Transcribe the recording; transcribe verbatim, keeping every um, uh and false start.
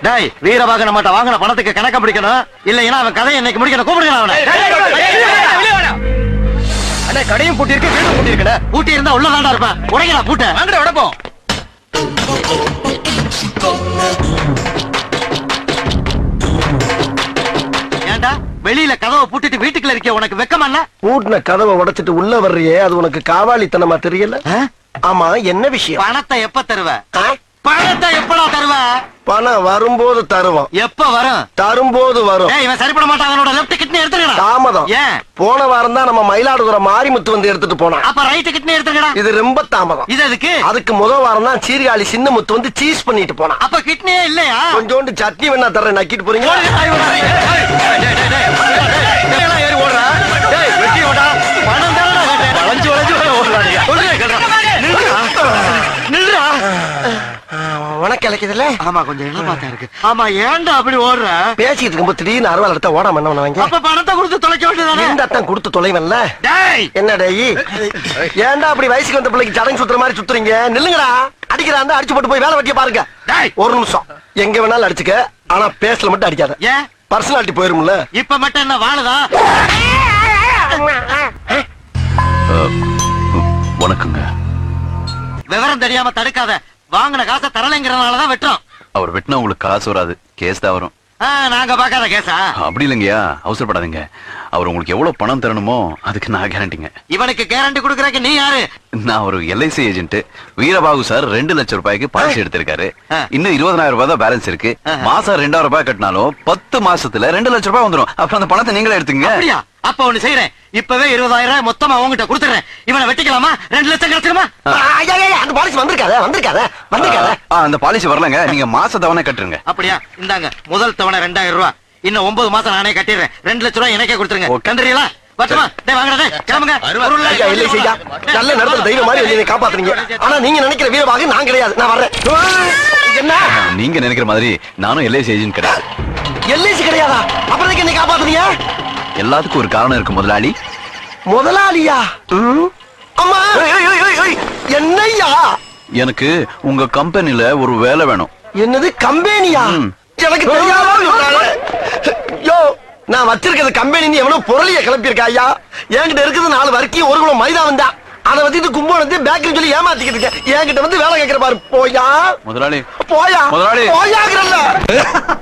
டேய் வீரபாக நம்மட்ட வாங்கின பணத்துக்கு கணக்க பிடிக்கணும், இல்லைன்னா அவன் கதையை இன்னைக்கு முடிக்கணும். கூப்பிடுங்க அவனை. அண்ணே கடையும் பூட்டி இருக்கு, வீடும் பூட்டி இருக்குடா. பூட்டி இருந்தா உள்ள தாண்டா இருப்பேன். உடைங்கடா பூட்ட. வாங்கடா உடைப்போம். ஏண்டா வெளியில கதவை பூட்டிட்டு வீட்டுக்குள்ள இருக்க உனக்கு வெக்கமா இல்ல? பூட்டின கதவை உடைச்சிட்டு உள்ள வர்றியே, அது உனக்கு காவாலித்தனமா தெரியல? ஆமா, என்ன விஷயம்? பணத்தை எப்ப தருவ? பணத்தை எப்படா தருவ? பணம் வரும்போது தருவோம். எப்ப வரும்? தரும்போது வரும். இவன் சரிப்பட மாட்டான். அவனோட லெஃப்ட் கிட்னி எடுத்துக்கடா. தாமதம். ஏன்? போன வாரம் தான் நம்ம மயிலாடுதுறை மாரிமுத்து வந்து எடுத்துட்டு போனான். அப்ப ரைட் கிட்னி எடுத்துக்கடா. இது ரொம்ப தாமதம். இது எதுக்கு? அதுக்கு முதல் வாரம் தான் சீர்காழி சின்ன முத்து வந்து சீஸ் பண்ணிட்டு போனான். அப்ப கிட்னியே இல்லையா? கொஞ்சோண்டு சட்னி வேணா தர்றேன், நக்கிட்டு போறீங்க. உனக்கு இலக்கியதுல? ஆமா, கொஞ்சம் என்ன பார்த்தா இருக்கு. ஆமா, ஏன்டா அப்படி ஓடுற? பேசிட்டு இருக்கும்போது திடீர்னு அறுவாள் எடுத்தா ஓடாம என்ன பண்ணுவாங்க? அப்ப பணத்தை கொடுத்து தொலைக்க வேண்டியதானே? இந்த அத்தான் கொடுத்து தொலைவன்ல. டேய் என்ன டேய், ஏன்டா அப்படி வயசுக்கு வந்த பிள்ளைக்கு சடங்கு சுத்துற மாதிரி சுத்துறீங்க? நில்லுங்கடா. அடிக்கிறான் அடிச்சு போட்டு போய் வேலை வெட்டிய பாருங்க. டேய் ஒரு நிமிஷம், எங்க வேணாலும் அடிச்சுக்க, ஆனா பேசல மட்டும் அடிக்காத. ஏன்? பர்சனாலிட்டி போயிரும்ல. இப்ப மட்டும் என்ன வாழுதா? வணக்கங்க. விவரம் தெரியாம தடுக்காத. வாங்கின காசை தரலைங்கிறதுனாலதான் வெட்டுறோம். அவர் வெட்டினா உங்களுக்கு காசு வராது, கேஸ் தான் வரும். நாங்க பாக்காத கேசா? அப்படி இல்லைங்கய்யா, அவசரப்படாதீங்க. அவர் உங்களுக்கு எவ்வளவு பணம் தரணுமோ அதுக்கு நான் கேரண்டிங்க. இவனுக்கு கேரண்டி கொடுக்கறக்கு நீ யாரு? நான் ஒரு எல்ஐசி ஏஜென்ட். வீரபாகு சார் ரெண்டு லட்சம் ரூபாய்க்கு பாலிசி எடுத்திருக்காரு. இன்னும் இருபதாயிரம் ரூபாய் தான் பேலன்ஸ் இருக்கு. மாசம் ரெண்டாயிரம் ரூபாய் கட்டினாலும் பத்து மாசத்துல ரெண்டு லட்சம் ரூபாய் வந்துடும். அப்புறம் அந்த பணத்தை நீங்களே எடுத்துங்க. அப்படியா? அப்ப ஒண்ணு செய்யறேன், இப்பவே இருபதாயிரம் ரூபாய் மொத்தமா அவங்ககிட்ட கொடுத்துறேன். இவனை வெட்டிக்கலாமா? ரெண்டு லட்சம் கிடைச்சிருமா? அந்த பாலிசி வந்திருக்காத வந்திருக்காத வந்திருக்காத அந்த பாலிசி வரலங்க, நீங்க மாச தவணை கட்டுருங்க. அப்படியா? இந்தாங்க முதல் தவணை ரெண்டாயிரம் ரூபாய். இன்னும் ஒன்பது மாசம் நானே கட்டிடுறேன். ரெண்டு லட்சம் ரூபாய் எனக்கே கொடுத்துருங்க. கண்டுறீங்களா? பட்டுமா? டேய் வாங்கடா, டேய் கிளம்புங்க. நல்ல நடத்துல தெய்வம் மாதிரி என்னை காப்பாத்துறீங்க. ஆனா நீங்க நினைக்கிற வீரபாகு நான் கிடையாது. நான் வர்றேன். என்ன நீங்க நினைக்கிற மாதிரி நானும் எல்ஐசி ஏஜென்ட் கிடையாது. எல்ஐசி கிடையாதா? அப்புறம் என்னை காப்பாத்துறீங்க? எல்லாத்துக்கும் ஒரு காரணம் இருக்கு முதலாளி. முதலாளியா? அம்மா என்னையா? எனக்கு உங்க கம்பெனில ஒரு வேலை வேணும். என்னது கம்பெனியா? எனக்கு தெரியாத. யோ, நான் வச்சிருக்கிறது கம்பெனி எவ்வளவு பொருளிய கிளப்பியிருக்கா ஐயா. என்கிட்ட இருக்குது நாலு வரைக்கும் ஒரு கிலோ மைதா வந்தா அதை வச்சுட்டு கும்போனது பேக்கரி சொல்லி ஏமாத்திக்கிட்டு இருக்கேன். என்கிட்ட வந்து வேலை கேட்கிற பாரு. போயா முதலாளி, போயா முதலாளி போயாங்கிறல்ல.